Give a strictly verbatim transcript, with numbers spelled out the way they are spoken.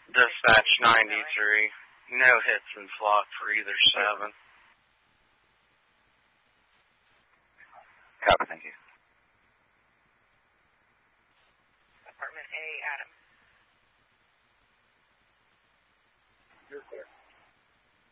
Dispatch ninety-three. No hits in flock for either seven. Copy, thank you. Apartment A, Adam.